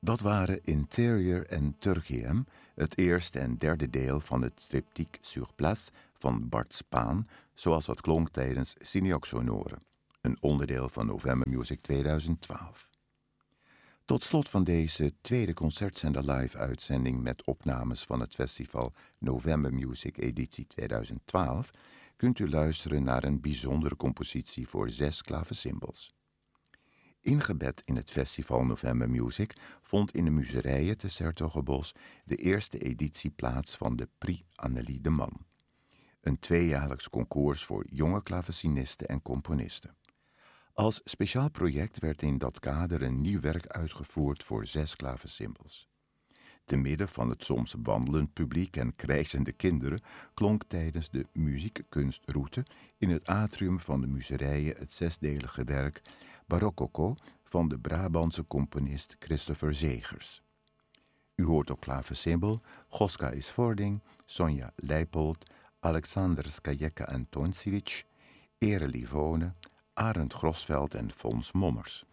Dat waren Interior en Turgiem, het eerste en derde deel van het triptyque Sur Place van Bart Spaan, zoals dat klonk tijdens Cineox Sonore, een onderdeel van November Music 2012. Tot slot van deze tweede Concertzender live-uitzending met opnames van het festival November Music editie 2012 kunt u luisteren naar een bijzondere compositie voor 6 klavecimbals. Ingebed in het festival November Music vond in de Muzereien te 's-Hertogenbosch de eerste editie plaats van de Prix Annelie de Man, een tweejaarlijks concours voor jonge klavecinisten en componisten. Als speciaal project werd in dat kader een nieuw werk uitgevoerd voor 6 klavecimbals. Te midden van het soms wandelend publiek en krijzende kinderen klonk tijdens de muziekkunstroute in het atrium van de Muzereien het 6-delige werk Barokoko van de Brabantse componist Christopher Zegers. U hoort op klavecimbal Goska Isvording, Sonja Leipold, Alexander Skajeka en Tonsiewicz, Ere Livone, Arend Grosveld en Fons Mommers.